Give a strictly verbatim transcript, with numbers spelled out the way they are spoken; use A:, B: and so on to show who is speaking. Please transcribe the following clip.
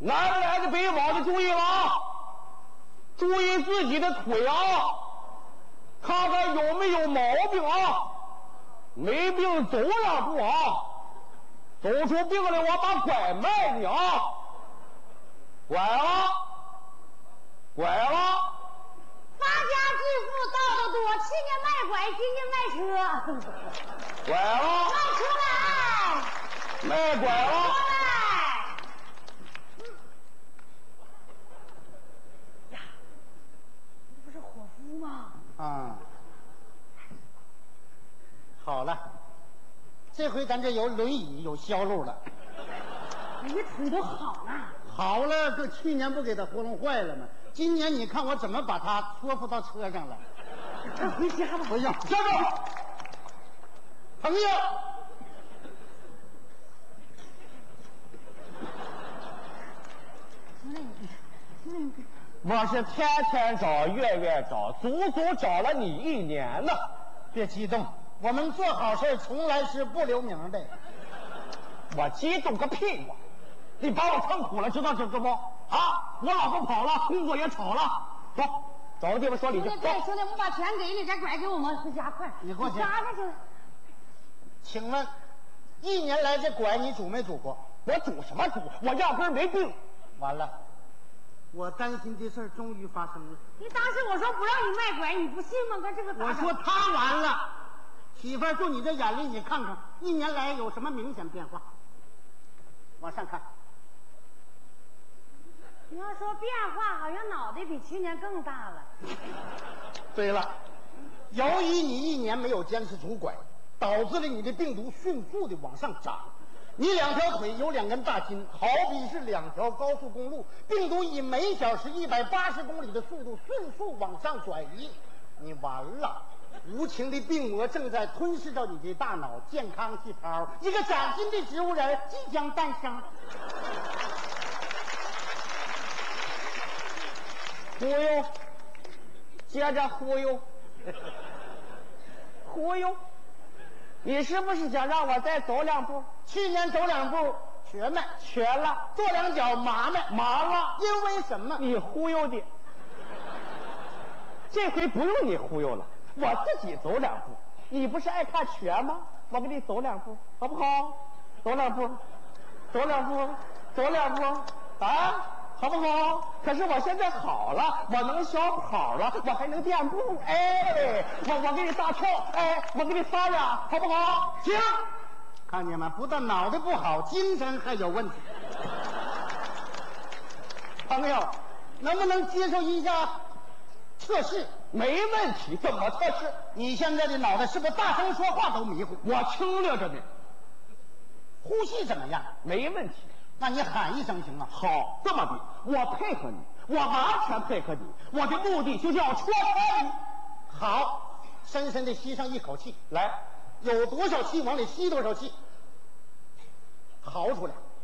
A: 南来的北往的注意了啊！注意自己的腿啊，看看有没有毛病啊！没病走两步啊，走出病来我把拐卖你啊！拐了，拐了！
B: 发家致富道得多，去年卖拐，今年卖车。
A: 拐了，
B: 卖出来，
A: 卖拐了。
B: 出来。呀，这不是伙夫吗？
C: 啊，好了，这回咱这有轮椅有销路了。
B: 你这腿都好了。
C: 好了，这去年不给他活弄坏了吗？今年你看我怎么把他说服到车上了。
B: 快回家吧。
C: 不行，站住！朋友，
A: 我是天天找，月月找，足足找了你一年呢。
C: 别激动，我们做好事从来是不留名的。
A: 我激动个屁我！你把我坑苦了，知道知道不？啊，我老婆跑了，工作也炒了，走，找个地方说理去。
B: 兄弟，对，兄弟，我把钱给你，这拐给我们回家，快！
C: 你给我钱。
B: 家去。
C: 请问，一年来这拐你拄没拄过？
A: 我拄什么拄？我压根儿没病。
C: 完了，我担心的事儿终于发生了。
B: 你当时我说不让你卖拐，你不信吗？可这个咋
C: 我说他完了，媳妇儿，就你这眼力，你看看一年来有什么明显变化？往上看。
B: 你要说变化，好像脑袋比去年更大了。
C: 对了，由于你一年没有坚持拄拐，导致了你的病毒迅速的往上涨。你两条腿有两根大筋，好比是两条高速公路，病毒以每小时一百八十公里的速度迅速往上转移，你完了。无情的病魔正在吞噬着你的大脑健康细胞，一个崭新的植物人即将诞生。
A: 忽悠，接着忽悠，忽悠，你是不是想让我再走两步？
C: 去年走两步瘸迈，
A: 瘸了，
C: 做两脚麻迈，
A: 麻了，
C: 因为什么？
A: 你忽悠的。这回不用你忽悠了，我自己走两步。你不是爱看瘸吗？我给你走两步，好不好？走两步，走两步，走两步，啊！好不好？可是我现在好了，我能小跑了，我还能垫步，哎，我我给你大跳，哎，我给你发呀，好不好？
C: 行，看见吗？不但脑袋不好，精神还有问题。朋友，能不能接受一下测试？
A: 没问题，怎么测试？
C: 你现在的脑袋是不是大声说话都迷糊？
A: 我轻略着呢。
C: 呼吸怎么样？
A: 没问题。
C: 那你喊一声行吗？
A: 好，这么的，我配合你，我完全配合你，我的目的就是要戳穿你。
C: 好，深深的吸上一口气，
A: 来，
C: 有多少气往里吸多少气，嚎出来。